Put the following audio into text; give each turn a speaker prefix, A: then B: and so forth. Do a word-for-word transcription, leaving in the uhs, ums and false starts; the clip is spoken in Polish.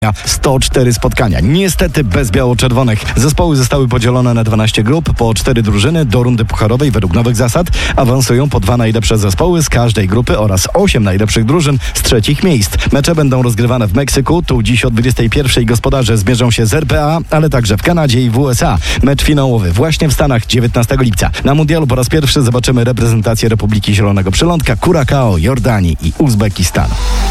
A: sto cztery spotkania. Niestety bez biało-czerwonych. Zespoły zostały podzielone na dwanaście grup, po cztery drużyny do rundy pucharowej według nowych zasad. Awansują po dwa najlepsze zespoły z każdej grupy oraz osiem najlepszych drużyn z trzecich miejsc. Mecze będą rozgrywane w Meksyku. Tu dziś o dwudziestej pierwszej gospodarze zmierzą się z R P A, ale także w Kanadzie i w U S A. Mecz finałowy właśnie w Stanach dziewiętnastego lipca. Na mundialu po raz pierwszy zobaczymy reprezentację Republiki Zielonego Przylądka, Kurakao, Jordanii i Uzbekistanu.